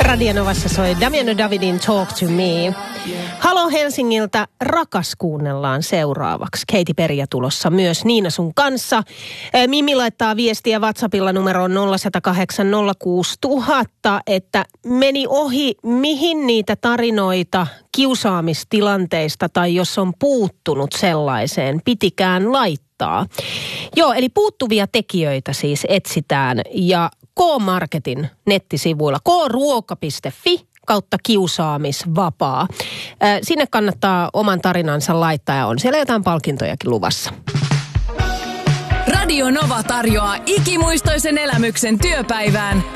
Radionovassa soi Damiano Davidin Talk to Me. Halo Helsingiltä, rakas kuunnellaan seuraavaksi. Katy Perry tulossa myös Niina sun kanssa. Mimmi laittaa viestiä WhatsAppilla numeroon 0108 06000, että meni ohi mihin niitä tarinoita kiusaamistilanteista tai jos on puuttunut sellaiseen, pitikään laittaa. Joo, eli puuttuvia tekijöitä siis etsitään ja K-Marketin nettisivuilla kruoka.fi kautta kiusaamisvapaa. Sinne kannattaa oman tarinansa laittaa ja on siellä jotain palkintojakin luvassa. Radio Nova tarjoaa ikimuistoisen elämyksen työpäivään